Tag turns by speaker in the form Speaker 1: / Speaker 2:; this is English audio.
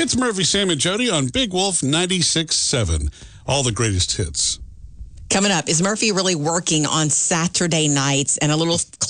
Speaker 1: It's Murphy, Sam, and Jody on Big Wolf 96.7. All the greatest hits.
Speaker 2: Coming up, is Murphy really working on Saturday nights? And a little